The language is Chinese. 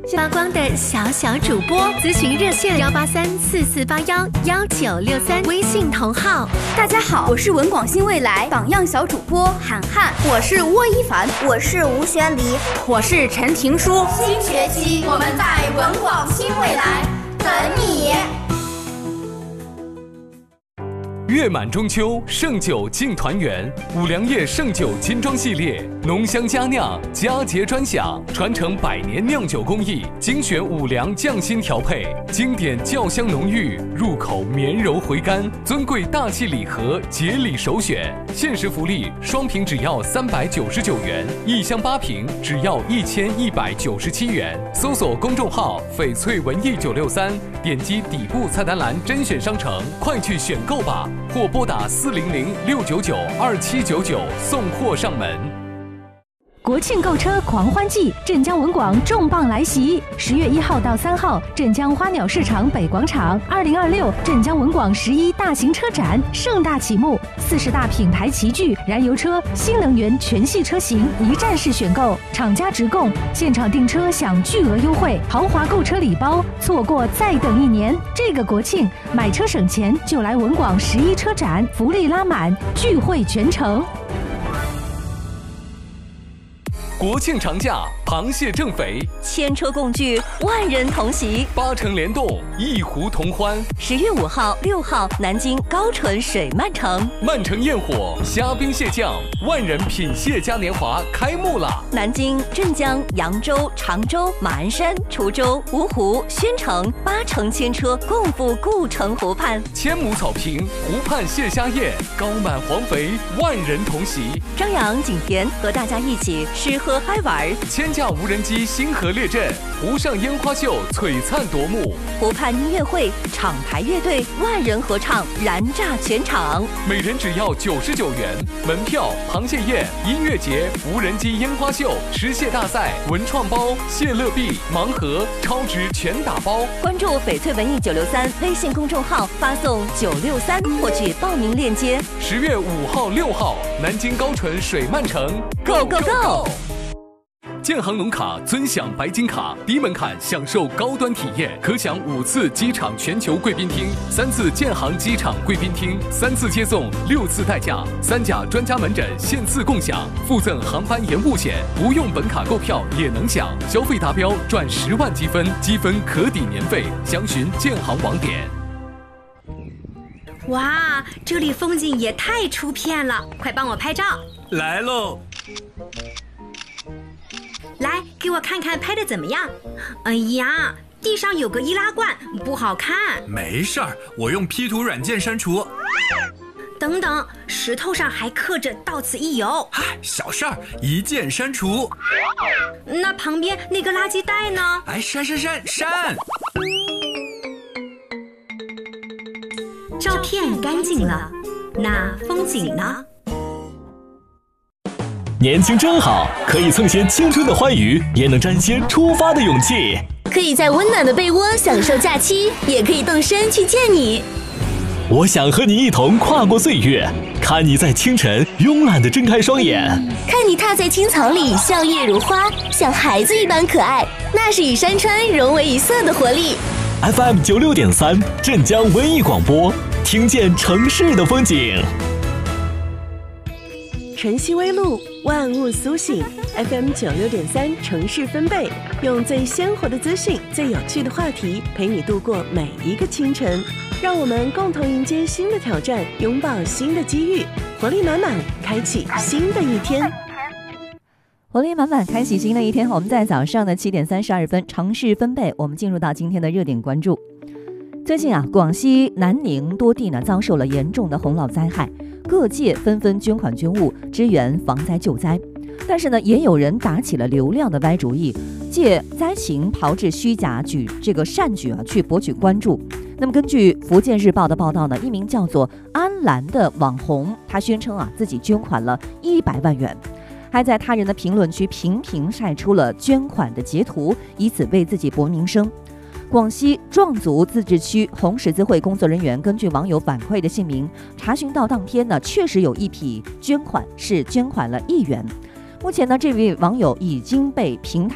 发光的小主播，咨询热线18344811963，微信同号。 大家好，我是文广新未来榜样小主播涵涵， 我是沃一凡， 我是吴宣黎， 我是陈婷书。 新学期我们在文广新未来等你。 月满中秋，盛酒敬团圆。五粮液盛酒金装系列，浓香佳酿，佳节专享，传承100年酿酒工艺，精选五粮匠心调配，经典窖香浓郁，入口绵柔回甘，尊贵大气礼盒，节礼首选。限时福利，双瓶只要399元，一箱8瓶只要1197元。搜索公众号翡翠文艺963，点击底部菜单栏甄选商城，快去选购吧！或拨打400-699-2799送货上门。 国庆购车狂欢季，镇江文广重磅来袭！10月1号到3号，镇江花鸟市场北广场，2026镇江文广11大型车展盛大启幕，40大品牌齐聚，燃油车、新能源全系车型一站式选购，厂家直供，现场订车享巨额优惠，豪华购车礼包，错过再等1年。这个国庆买车省钱，就来文广11车展，福利拉满，聚会全城。 国庆长假，螃蟹正肥， 千车共聚，万人同席 ，8城联动，一湖同欢。 10月5号、6号，南京高淳水漫城， 漫城焰火，虾兵蟹将，万人品蟹嘉年华开幕了。 南京、镇江、扬州、常州、马鞍山、滁州、芜湖、宣城8城千车共赴故城湖畔， 千亩草坪，湖畔蟹虾宴，高满黄肥，万人同席。 张扬、景田和大家一起吃喝嗨玩， 千架无人机星河列阵，湖上烟花秀璀璨夺目， 湖畔音乐会，厂牌乐队万人合唱，燃炸全场， 每人只要99元。门票、螃蟹宴、音乐节、无人机烟花秀、吃蟹大赛、文创包、蟹乐币、盲盒，超值全打包。 关注翡翠文艺963微信公众号，发送963获取报名链接。 10月5号、6号，南京高淳水漫城 ，Go Go Go！ 建行农卡尊享白金卡，低门槛享受高端体验，可享5次机场全球贵宾厅，3次建行机场贵宾厅，3次接送，6次代驾，3甲专家门诊限次共享，附赠航班延误险，不用本卡购票也能享，消费达标赚10万积分，积分可抵年费，详询建行网点。 哇，这里风景也太出片了，快帮我拍照。 来喽。 来，给我看看拍的怎么样？哎呀，地上有个易拉罐，不好看。 没事儿，我用 P 图软件删除。 等等，石头上还刻着到此一游。 嗨，小事儿，一键删除。 那旁边那个垃圾袋呢？ 哎，删！ 照片干净了，那风景呢？ 年轻真好，可以蹭些青春的欢愉，也能沾些出发的勇气。 可以在温暖的被窝享受假期，也可以动身去见你。 我想和你一同跨过岁月，看你在清晨慵懒地睁开双眼， 看你踏在青草里笑靥如花，像孩子一般可爱，那是与山川融为一色的活力。 FM 96.3镇江文艺广播，听见城市的风景。 晨曦微露，万物苏醒。FM 96.3城市分贝，用最鲜活的资讯、最有趣的话题，陪你度过每一个清晨。让我们共同迎接新的挑战，拥抱新的机遇，活力满满，开启新的一天。 活力满满，开启新的一天。我们在早上的7点32分，城市分贝，我们进入到今天的热点关注。最近广西南宁多地呢遭受了严重的洪涝灾害，各界纷纷捐款捐物支援防灾救灾。但是呢，也有人打起了流量的歪主意，借灾情炮制虚假善举去博取关注。那么根据福建日报的报道呢，一名叫做安澜的网红，他宣称自己捐款了100万元，还在他人的评论区频频晒出了捐款的截图，以此为自己博名声。广西壮族自治区红十字会工作人员根据网友反馈的姓名查询到，当天呢确实有一笔捐款是捐款了1元。目前呢，这位网友已经被平台